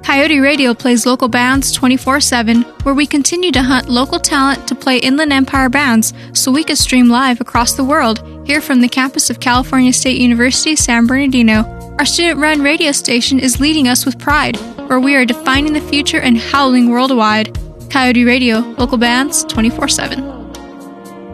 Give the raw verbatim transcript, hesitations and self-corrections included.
Coyote Radio plays local bands twenty-four seven, where we continue to hunt local talent to play Inland Empire bands so we can stream live across the world, here from the campus of California State University, San Bernardino. Our student-run radio station is leading us with pride, where we are defining the future and howling worldwide. Coyote Radio, local bands twenty-four seven.